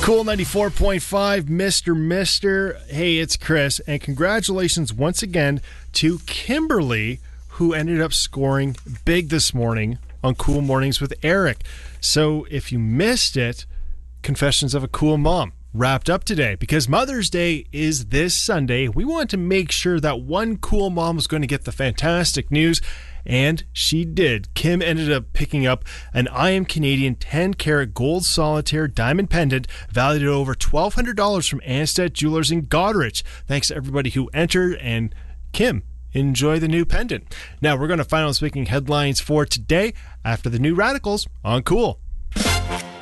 Cool 94.5, Mr. Hey, it's Chris, and congratulations once again to Kimberly, who ended up scoring big this morning on Cool Mornings with Eric. So if you missed it, Confessions of a Cool Mom wrapped up today because Mother's Day is this Sunday. We wanted to make sure that one cool mom was going to get the fantastic news, and she did. Kim ended up picking up an I Am Canadian 10-carat gold solitaire diamond pendant valued at over $1,200 from Anstead Jewelers in Goderich. Thanks to everybody who entered, and Kim, enjoy the new pendant. Now we're going to final speaking headlines for today after the new Radicals on Cool.